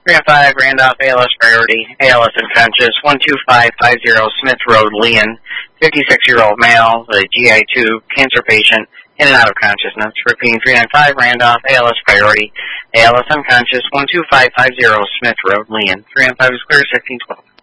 305 Randolph, ALS priority, ALS unconscious, 12550 Smith Road, Leon, 56-year-old male, the GI tube, cancer patient, in and out of consciousness. Repeating 395 Randolph, ALS priority, ALS unconscious, 12550 Smith Road, Leon, 305 is clear, 1612.